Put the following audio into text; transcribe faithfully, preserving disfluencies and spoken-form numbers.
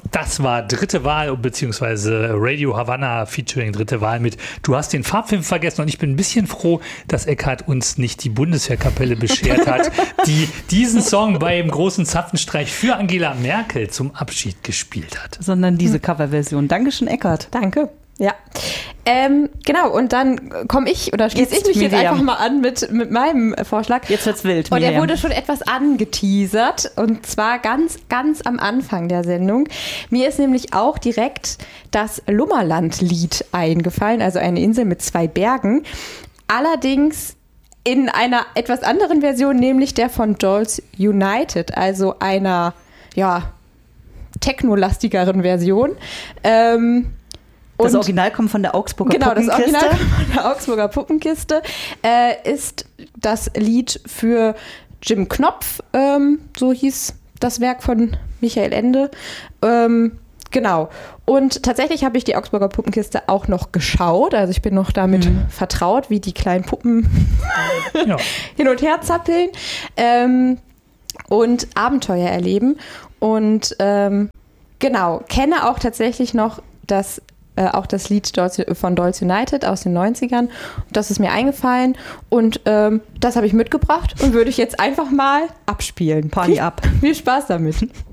Das war dritte Wahl, beziehungsweise Radio Havanna featuring dritte Wahl mit Du hast den Farbfilm vergessen. Und ich bin ein bisschen froh, dass Eckhard uns nicht die Bundeswehrkapelle beschert hat, die diesen Song beim großen Zapfenstreich für Angela Merkel zum Abschied gespielt hat. Sondern diese Coverversion. Dankeschön, Eckhard. Danke. Ja, ähm, genau, und dann komme ich, oder schließe ich mich jetzt Miriam. einfach mal an mit, mit meinem Vorschlag. Jetzt wird's wild, Und er Miriam. wurde schon etwas angeteasert, und zwar ganz, ganz am Anfang der Sendung. Mir ist nämlich auch direkt das Lummerland-Lied eingefallen, also eine Insel mit zwei Bergen. Allerdings in einer etwas anderen Version, nämlich der von Dolls United, also einer, ja, technolastigeren Version. Ähm, Das Und Original kommt von der Augsburger genau, das Puppenkiste. Original von der Augsburger Puppenkiste äh, ist das Lied für Jim Knopf, ähm, so hieß das Werk von Michael Ende. Ähm, genau. Und tatsächlich habe ich die Augsburger Puppenkiste auch noch geschaut. Also ich bin noch damit mhm. vertraut, wie die kleinen Puppen ja. hin und her zappeln ähm, und Abenteuer erleben. Und ähm, genau, kenne auch tatsächlich noch das auch das Lied von Dolls United aus den neunzigern. Das ist mir eingefallen und ähm, das habe ich mitgebracht und würde ich jetzt einfach mal abspielen. Party ab. Viel Spaß damit.